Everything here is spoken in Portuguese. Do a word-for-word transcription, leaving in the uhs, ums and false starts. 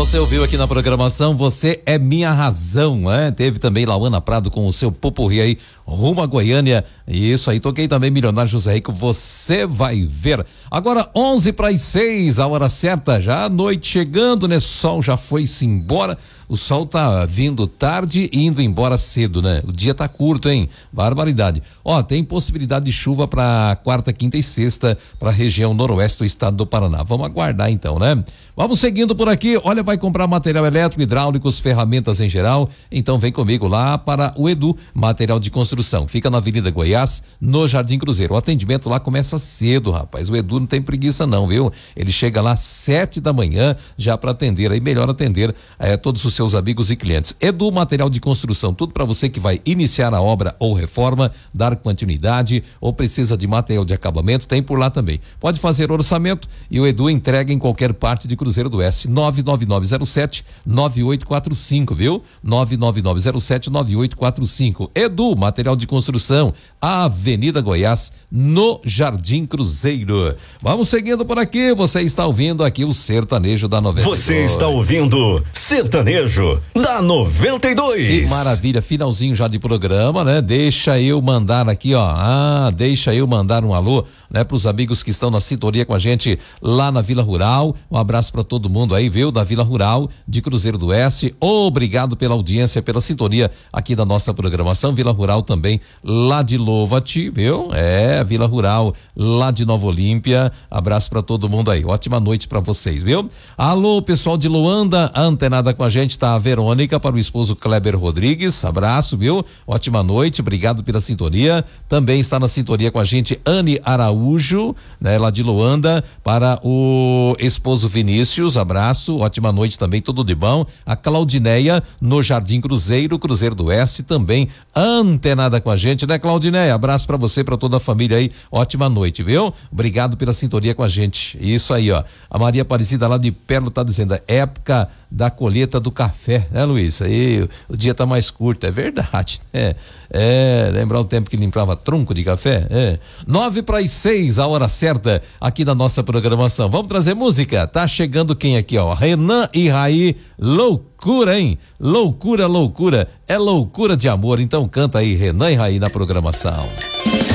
você ouviu aqui na programação, Você é Minha Razão, né? Teve também Lauana Prado com o seu popurri aí, rumo a Goiânia. Isso aí, toquei também Milionário José Rico, Você Vai Ver. Agora onze para as seis, a hora certa, já a noite chegando, né? Sol já foi-se embora. O sol tá vindo tarde e indo embora cedo, né? O dia tá curto, hein? Barbaridade. Ó, tem possibilidade de chuva para quarta, quinta e sexta para a região noroeste do estado do Paraná. Vamos aguardar então, né? Vamos seguindo por aqui. Olha, vai comprar material elétrico, hidráulicos, ferramentas em geral? Então vem comigo lá para o Edu Material de Construção. Fica na Avenida Goiás, no Jardim Cruzeiro. O atendimento lá começa cedo, rapaz. O Edu não tem preguiça não, viu? Ele chega lá sete da manhã já para atender. Aí melhor atender é, todos os seus amigos e clientes. Edu Material de Construção, tudo para você que vai iniciar a obra ou reforma, dar continuidade ou precisa de material de acabamento, tem por lá também. Pode fazer orçamento e o Edu entrega em qualquer parte de Cruzeiro do Oeste. nove nove nove zero sete nove oito quatro cinco, viu? nove nove nove zero sete nove oito quatro cinco. Edu Material de Construção, Avenida Goiás, no Jardim Cruzeiro. Vamos seguindo por aqui, você está ouvindo aqui o Sertanejo da noventa e dois. Você está ouvindo Sertanejo da noventa e dois. Que maravilha, finalzinho já de programa, né? Deixa eu mandar aqui, ó, ah, deixa eu mandar um alô, né, pros amigos que estão na sintonia com a gente lá na Vila Rural. Um abraço para todo mundo aí, viu? Da Vila Rural de Cruzeiro do Oeste. Obrigado pela audiência, pela sintonia aqui da nossa programação. Vila Rural também lá de Louva-te, viu? É, Vila Rural lá de Nova Olímpia. Abraço para todo mundo aí. Ótima noite para vocês, viu? Alô, pessoal de Luanda, antenada com a gente tá a Verônica, para o esposo Kleber Rodrigues. Abraço, viu? Ótima noite, obrigado pela sintonia. Também está na sintonia com a gente Anne Araújo, né, lá de Luanda, para o esposo Vinícius. Abraço, ótima noite também, tudo de bom. A Claudineia no Jardim Cruzeiro, Cruzeiro do Oeste, também antenada com a gente, né, Claudineia? Abraço para você, para toda a família aí. Ótima noite, viu? Obrigado pela sintonia com a gente. Isso aí, ó. A Maria Aparecida lá de Perlo tá dizendo, época da colheita do café, né, Luiz? Aí o dia tá mais curto, é verdade, né? É, lembrar o tempo que limpava tronco de café? É. Nove para as seis, a hora certa aqui na nossa programação. Vamos trazer música? Tá chegando quem aqui, ó? Renan e Raí, loucura, hein? Loucura, loucura, é loucura de amor. Então canta aí Renan e Raí na programação.